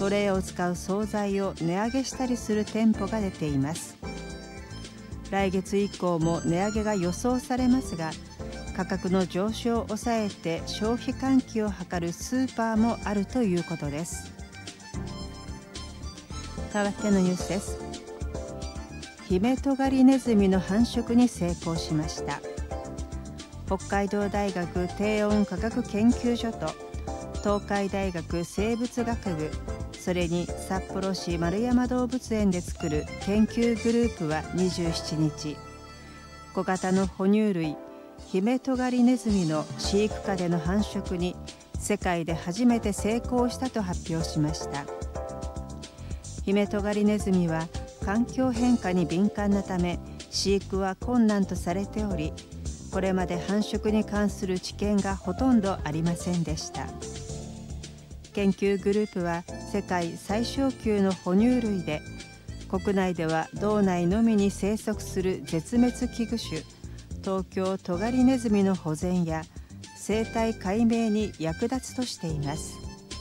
トレーを使う惣菜を値上げしたりする店舗が出ています。来月以降も値上げが予想されますが、価格の上昇を抑えて消費喚起を図るスーパーもあるということです。代わってのニュースです。ヒメトガリネズミの繁殖に成功しました。北海道大学低温科学研究所と東海大学生物学部、それに札幌市円山動物園で作る研究グループは27日、小型の哺乳類ヒメトガリネズミの飼育下での繁殖に世界で初めて成功したと発表しました。ヒメトガリネズミは環境変化に敏感なため飼育は困難とされており、これまで繁殖に関する知見がほとんどありませんでした。研究グループは世界最小級の哺乳類で、国内では道内のみに生息する絶滅危惧種東京トガリネズミの保全や生態解明に役立つとしています。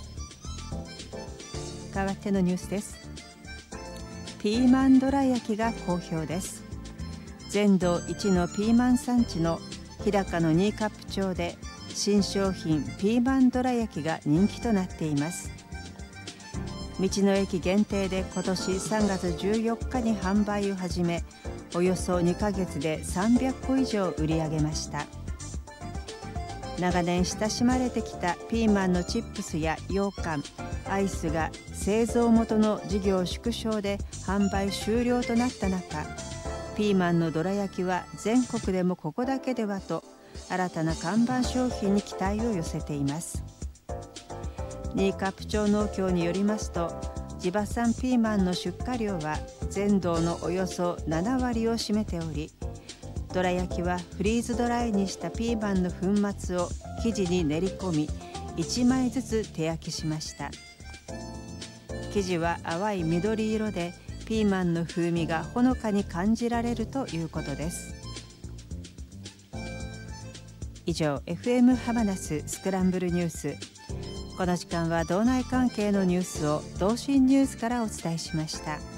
代わってのニュースです。ピーマンどら焼きが好評です。全道一のピーマン産地の日高の新冠町で新商品ピーマンどら焼きが人気となっています。道の駅限定で今年3月14日に販売を始め、およそ2ヶ月で300個以上売り上げました。長年親しまれてきたピーマンのチップスや羊羹、アイスが製造元の事業縮小で販売終了となった中、ピーマンのどら焼きは全国でもここだけではと新たな看板商品に期待を寄せています。新冠町農協によりますと、地場産ピーマンの出荷量は全道のおよそ7割を占めており、どら焼きはフリーズドライにしたピーマンの粉末を生地に練り込み、1枚ずつ手焼きしました。生地は淡い緑色で、ピーマンの風味がほのかに感じられるということです。以上、FM ハマナススクランブルニュース。この時間は道内関係のニュースを同心ニュースからお伝えしました。